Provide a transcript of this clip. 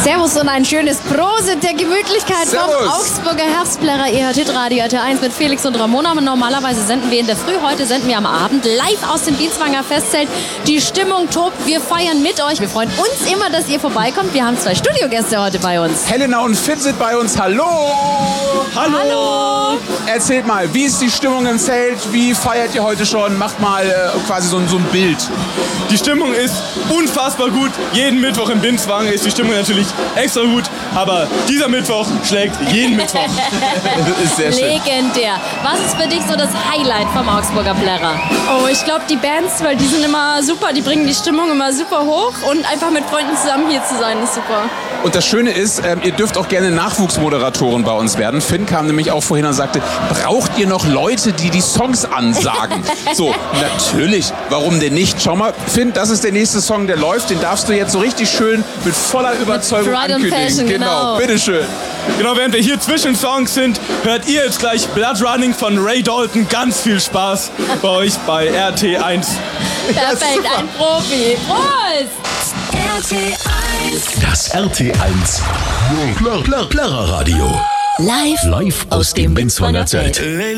Servus und ein schönes Prosit der Gemütlichkeit vom Augsburger Herbstplärrer EHT-Radio RT1 mit Felix und Ramona. Normalerweise senden wir in der Früh, heute senden wir am Abend live aus dem Bienzwanger Festzelt. Die Stimmung tobt, wir feiern mit euch. Wir freuen uns immer, dass ihr vorbeikommt. Wir haben 2 Studiogäste heute bei uns. Helena und Finn sind bei uns. Hallo! Hallo! Erzählt mal, wie ist die Stimmung im Zelt? Wie feiert ihr heute schon? Macht mal quasi so ein Bild. Die Stimmung ist unfassbar gut. Jeden Mittwoch im Bienzwanger ist die Stimmung natürlich extra gut. Aber dieser Mittwoch schlägt jeden Mittwoch. Das ist sehr schön. Legendär. Was ist für dich so das Highlight vom Augsburger Plärrer? Oh, ich glaube die Bands, weil die sind immer super, die bringen die Stimmung immer super hoch und einfach mit Freunden zusammen hier zu sein, ist super. Und das Schöne ist, ihr dürft auch gerne Nachwuchsmoderatoren bei uns werden. Finn kam nämlich auch vorhin und sagte, braucht ihr noch Leute, die die Songs ansagen? So, natürlich, warum denn nicht? Schau mal, Finn, das ist der nächste Song, der läuft. Den darfst du jetzt so richtig schön mit voller Überzeugung ankündigen. Passion, genau. Bitteschön. Genau, während wir hier zwischen Songs sind, hört ihr jetzt gleich Blood Running von Ray Dalton. Ganz viel Spaß bei euch bei RT1. Perfekt, ein Profi. Prost! RT1. Das RT1 Plärrer Radio. Live Aus dem Bienzwanger Zelt.